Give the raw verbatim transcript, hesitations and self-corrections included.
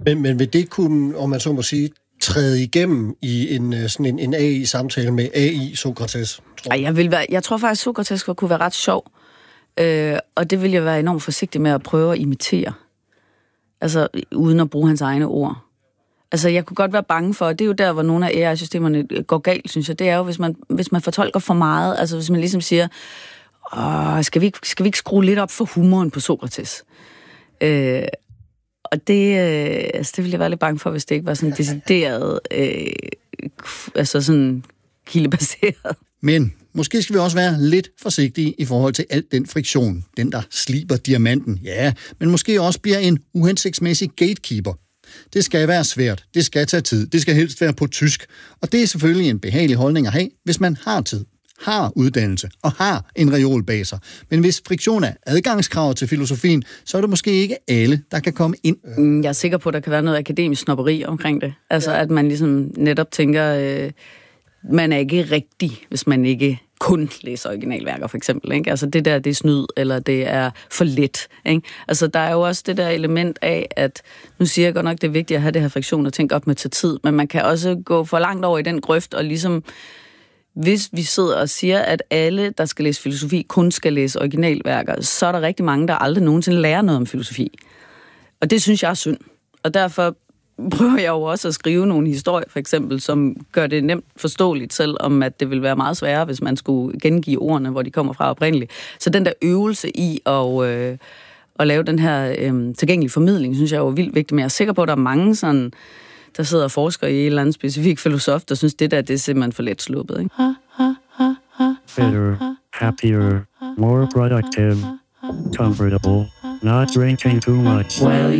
Men, men vil det kunne, om man så må sige, træde igennem i en, sådan en, en A I-samtale med A I Sokrates? Ej, jeg, vil være, jeg tror faktisk, at Sokrates kunne være ret sjov. Øh, og det vil jeg være enormt forsigtig med at prøve at imitere. Altså, uden at bruge hans egne ord. Altså, jeg kunne godt være bange for, og det er jo der, hvor nogle af A I-systemerne går galt, synes jeg. Det er jo, hvis man, hvis man fortolker for meget. Altså, hvis man ligesom siger, Åh, skal, vi ikke, skal vi ikke skrue lidt op for humoren på Sokrates? Øh, og det, øh, altså, det ville jeg være lidt bange for, hvis det ikke var sådan decideret, øh, altså sådan kildebaseret. Men måske skal vi også være lidt forsigtige i forhold til alt den friktion, den der sliber diamanten. Ja, men måske også bliver en uhensigtsmæssig gatekeeper. Det skal være svært, det skal tage tid, det skal helst være på tysk. Og det er selvfølgelig en behagelig holdning at have, hvis man har tid, har uddannelse og har en reol bag sig. Men hvis friktion er adgangskrav til filosofien, så er det måske ikke alle, der kan komme ind. Jeg er sikker på, at der kan være noget akademisk snobberi omkring det. Altså, ja. At man ligesom netop tænker, øh, man er ikke rigtig, hvis man ikke kun læser originalværker, for eksempel. Ikke? Altså, det der, det er snyd, eller det er for let. Ikke? Altså, der er jo også det der element af, at nu siger jeg godt nok, det er vigtigt at have det her friktion og tænke op med til tid, men man kan også gå for langt over i den grøft, og ligesom, hvis vi sidder og siger, at alle, der skal læse filosofi, kun skal læse originalværker, så er der rigtig mange, der aldrig nogensinde lærer noget om filosofi. Og det synes jeg er synd. Og derfor prøver jeg jo også at skrive nogle historier, for eksempel, som gør det nemt forståeligt, selvom at det vil være meget sværere, hvis man skulle gengive ordene, hvor de kommer fra oprindeligt. Så den der øvelse i at, øh, at lave den her øh, tilgængelige formidling, synes jeg er jo vildt vigtigt, men jeg er sikker på, at der er mange sådan, der sidder og forsker i en eller anden specifik filosof, der synes, det der, det er simpelthen for let sluppet. Ikke? Better, happier, more productive, comfortable, not drinking too much.